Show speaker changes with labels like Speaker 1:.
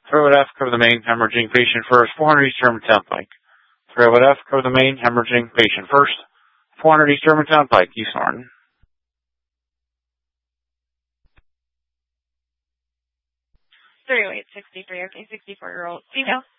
Speaker 1: Throw at F, cover the main, hemorrhaging patient first, 400 East Germantown Pike. Throw at F, cover the main, hemorrhaging patient first, 400 East Germantown Pike, East Norton.
Speaker 2: Okay, 64-year-old female.